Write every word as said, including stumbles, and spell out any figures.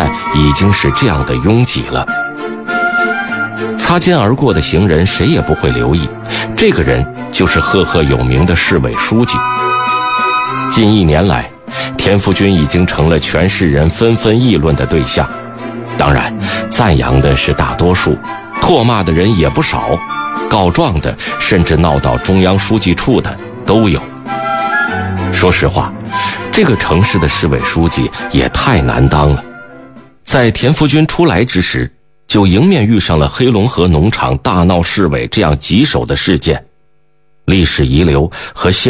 在已经是这样的拥挤了。擦肩而过的行人谁也不会留意，这个人就是赫赫有名的市委书记。近一年来，田福军已经成了全市人纷纷议论的对象，当然赞扬的是大多数，唾骂的人也不少，告状的甚至闹到中央书记处的都有。说实话，这个城市的市委书记也太难当了。在田福军出来之时，就迎面遇上了黑龙河农场大闹市委这样棘手的事件，历史遗留和现